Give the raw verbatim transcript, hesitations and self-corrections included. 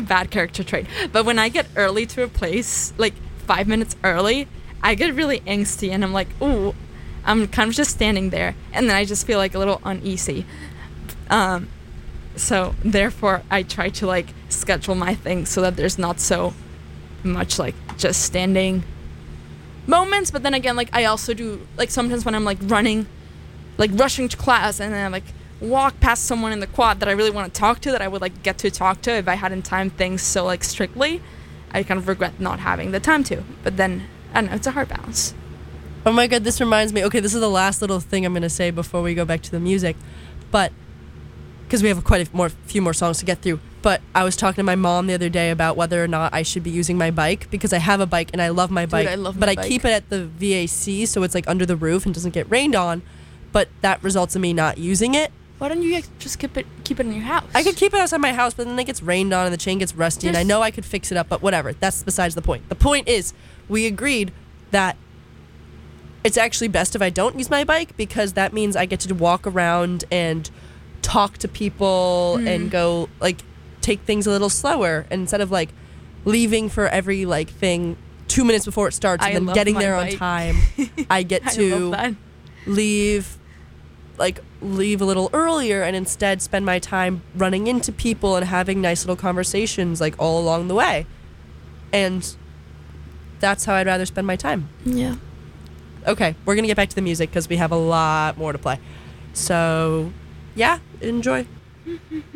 bad character trait. But when I get early to a place, like five minutes early, I get really angsty and I'm like, ooh, I'm kind of just standing there. And then I just feel like a little uneasy. Um, so therefore I try to like schedule my things so that there's not so much like just standing moments. But then again, like I also do like sometimes when I'm like running, like rushing to class and then I like walk past someone in the quad that I really want to talk to, that I would like get to talk to if I hadn't timed things so like strictly, I kind of regret not having the time to. But then I don't know, it's a hard balance. Oh my god, this reminds me. Okay, this is the last little thing I'm gonna say before we go back to the music, but because we have quite a more few more songs to get through. But I was talking to my mom the other day about whether or not I should be using my bike, because I have a bike and I love my bike. Dude, I love my but I bike. keep it at the V A C, so it's like under the roof and doesn't get rained on. But that results in me not using it. Why don't you like, just keep it keep it in your house? I could keep it outside my house, but then it gets rained on and the chain gets rusty. There's- And I know I could fix it up, but whatever. That's besides the point. The point is, we agreed that it's actually best if I don't use my bike, because that means I get to walk around and talk to people Mm. and go like take things a little slower, and instead of like leaving for every like thing two minutes before it starts I and then love getting my there on bike. time, I get I to love that. leave like leave a little earlier and instead spend my time running into people and having nice little conversations like all along the way. And that's how I'd rather spend my time. Yeah. Okay, we're gonna get back to the music because we have a lot more to play. So yeah, enjoy.